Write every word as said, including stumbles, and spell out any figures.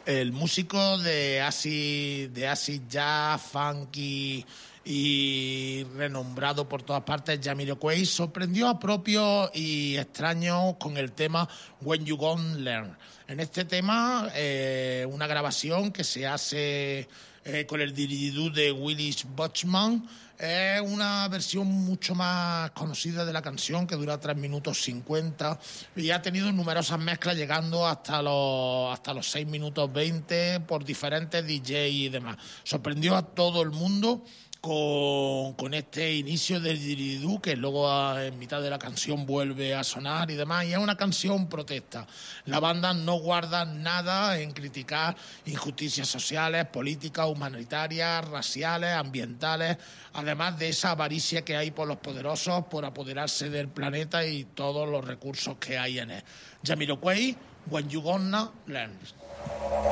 el músico de acid, de acid jazz, funky y renombrado por todas partes, Jamiroquai, sorprendió a propios y extraños con el tema When You Gonna Learn. En este tema, eh, una grabación que se hace eh, con el didgeridoo de Willis Buchman, es una versión mucho más conocida de la canción, que dura tres minutos cincuenta y ha tenido numerosas mezclas llegando hasta los hasta los seis minutos veinte por diferentes D J y demás. Sorprendió a todo el mundo con, con este inicio del didgeridoo, que luego a, en mitad de la canción vuelve a sonar y demás, y es una canción protesta. La banda no guarda nada en criticar injusticias sociales, políticas, humanitarias, raciales, ambientales, además de esa avaricia que hay por los poderosos por apoderarse del planeta y todos los recursos que hay en él. Jamiroquai, When You Gonna Learn.